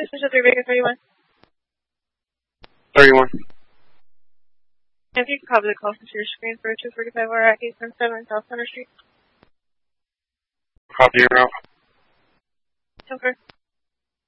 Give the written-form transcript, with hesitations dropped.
This is 3 Vegas 31. 31. If you can copy the call to your screen for 245 or at 817 South Center Street. Copy your route. Okay.